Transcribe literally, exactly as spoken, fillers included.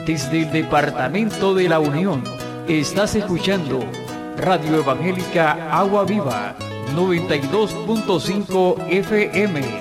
desde el Departamento de la Unión. Estás escuchando Radio Evangélica Agua Viva, noventa y dos punto cinco F M.